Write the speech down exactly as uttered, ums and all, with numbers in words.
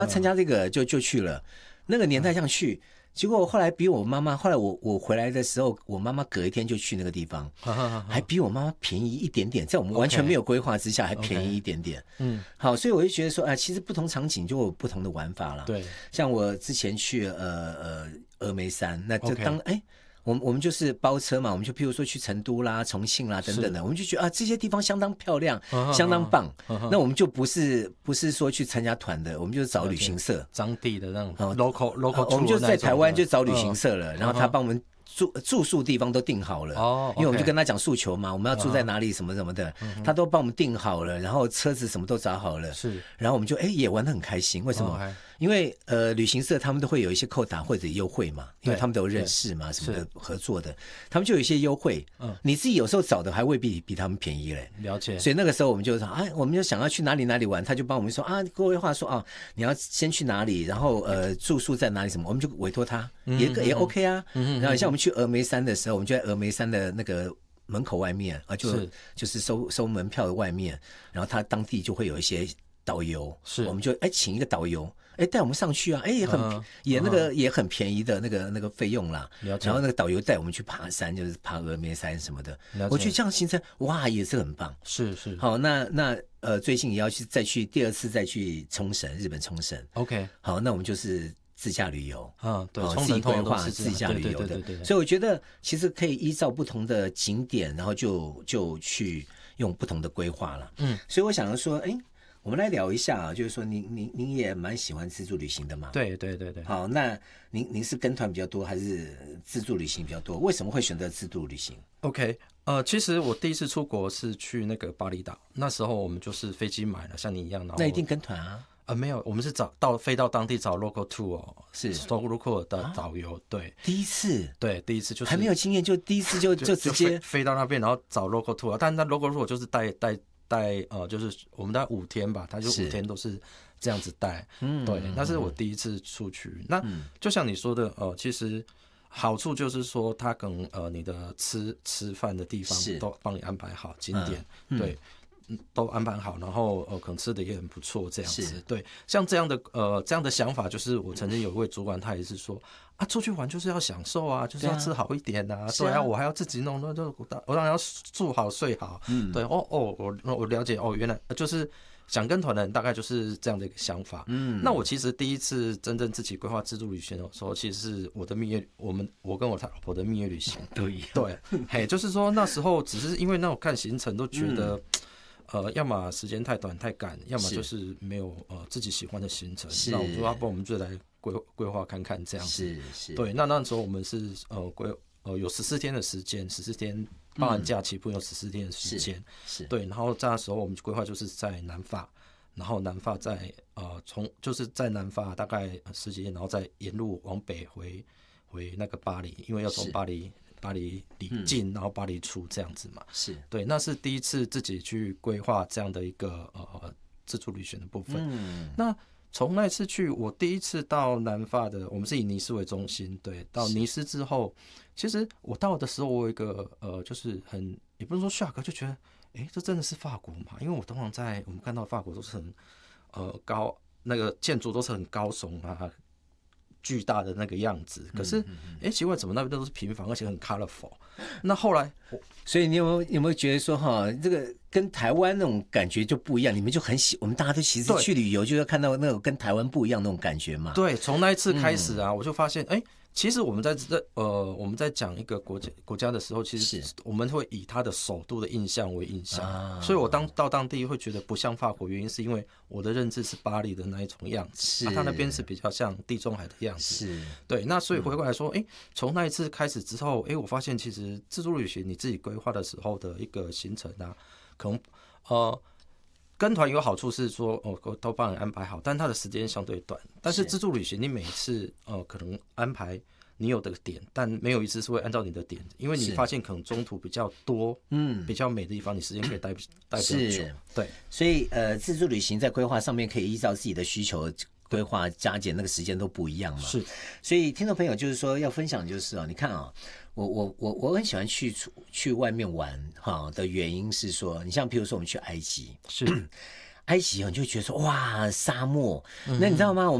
他参加这个就就去了，那个年代这样去。嗯，结果后来比我妈妈，后来我我回来的时候，我妈妈隔一天就去那个地方，呵呵呵，还比我妈妈便宜一点点，在我们完全没有规划之下，还便宜一点点。嗯，好，所以我就觉得说，啊、呃，其实不同场景就有不同的玩法了。对，像我之前去呃呃峨眉山，那就当哎。Okay，我们我们就是包车嘛，我们就譬如说去成都啦、重庆啦等等的，我们就觉得啊这些地方相当漂亮，uh-huh, 相当棒。Uh-huh. 那我们就不是不是说去参加团的，我们就是找旅行社， 当地的那种 local local，、 呃、我们就在台湾就找旅行社了， uh-huh. 然后他帮我们住住宿地方都定好了，哦、oh, okay，因为我们就跟他讲诉求嘛，我们要住在哪里什么什么的， uh-huh. 他都帮我们定好了，然后车子什么都找好了，是，然后我们就哎也玩得很开心，为什么？ Okay，因为呃，旅行社他们都会有一些扣打或者优惠嘛，因为他们都有认识嘛，什么的合作的，他们就有一些优惠。嗯，你自己有时候找的还未必比他们便宜嘞。 了解。所以那个时候我们就说，哎，我们就想要去哪里哪里玩，他就帮我们说啊，规划说啊，你要先去哪里，然后呃住宿在哪里什么，我们就委托他，嗯、也也 OK 啊。嗯，然后像我们去峨眉山的时候，我们就在峨眉山的那个门口外面啊，就就是收收门票的外面，然后他当地就会有一些导游，是，我们就哎请一个导游。哎，带我们上去啊！哎，也很、uh-huh. 也那个、uh-huh. 也很便宜的那个那个费用啦。然后那个导游带我们去爬山，就是爬峨眉山什么的。我觉得这样行程哇也是很棒。是是。好，那那呃最近也要去再去第二次再去冲绳，日本冲绳。OK。好，那我们就是自驾旅游啊，对，哦、自己规划自驾旅游的。对对对对对。所以我觉得其实可以依照不同的景点，然后就就去用不同的规划了。嗯。所以我想要说，哎。我们来聊一下啊，就是说您您您也蛮喜欢自助旅行的嘛？ 对对对对。 好，那您您是跟团比较多还是自助旅行比较多？为什么会选择自助旅行 ？OK， 呃，其实我第一次出国是去那个巴厘岛，那时候我们就是飞机买了，像你一样的。 那一定跟团啊？ 呃，没有，我们是找到飞到当地找 local tour， 是 local 的导游、啊。对， 第一次， 对，第一次就是还没有经验，就第一次就就, 就直接飞, 飞到那边，然后找 local tour， 但那 local tour 就是带带。带呃，就是我们大概五天吧，他就五天都是这样子带，嗯，对，那是我第一次出去。那就像你说的，呃，其实好处就是说，他可能呃，你的吃吃饭的地方都帮你安排好，景点、嗯、对、嗯，都安排好，然后呃，可能吃的也很不错，这样子，对，像这样的呃这样的想法，就是我曾经有一位主管，他也是说。啊，出去玩就是要享受啊，就是要吃好一点啊，对啊，我还要自己弄，那就我当然要住好睡好，嗯，对，哦哦，我我了解，哦，原来就是想跟团的人大概就是这样的一个想法，嗯，那我其实第一次真正自己规划自助旅行的时候，其实是我的蜜月，我们我跟我老婆的蜜月旅行，对对，嘿，就是说那时候只是因为那种看行程都觉得。嗯呃，要么时间太短太赶，要么就是没有呃自己喜欢的行程。那我说，要不然我们就来规规划看看这样子。是是。对，那那时候我们是呃规呃有十四天的时间，十四天包含假期，不有十四天的时间。是。对，然后在那时候我们规划就是在南法，然后南法在呃从就是在南法大概十几天，然后再沿路往北回回那个巴黎，因为要从巴黎。巴黎里进，然后巴黎出这样子嘛，是对，那是第一次自己去规划这样的一个呃自助旅行的部分。嗯，那从那次去，我第一次到南法的，我们是以尼斯为中心，对，到尼斯之后，其实我到的时候，我有一个呃，就是很也不是说 shock， 就觉得，哎，这真的是法国嘛？因为我通常在我们看到法国都是很呃高，那个建筑都是很高耸啊。巨大的那个样子，可是，哎、嗯嗯欸，奇怪，怎么那边都是平房，而且很 colorful？ 那后来， 所以你有没有有没有觉得说，哈，这个跟台湾那种感觉就不一样？你们就很喜，我们大家都其实去旅游就要看到那种跟台湾不一样那种感觉嘛？ 对，从那一次开始啊，嗯、我就发现，哎、欸。其实我们在这呃我们在讲一个国家国家的时候，其实我们会以它的首都的印象为印象，啊、所以我当到当地会觉得不像法国，原因是因为我的认知是巴黎的那一种样子，啊，它那边是比较像地中海的样子，是对。那所以回过来说，哎、嗯，从那一次开始之后，哎，我发现其实自助旅行你自己规划的时候的一个行程啊，可能呃。跟团有好处是说，哦，都帮你安排好，但它的时间相对短。但是自助旅行，你每次呃可能安排你有的点，但没有一次是会按照你的点，因为你发现可能中途比较多，嗯，比较美的地方，你时间可以待待比较久。对， 所以呃，自助旅行在规划上面可以依照自己的需求规划加减，那个时间都不一样嘛。是，所以听众朋友就是说要分享就是哦，你看啊、哦。我我我我很喜欢去去外面玩哈的原因是说，你像譬如说我们去埃及，是埃及你就会觉得说哇沙漠，那你知道吗？我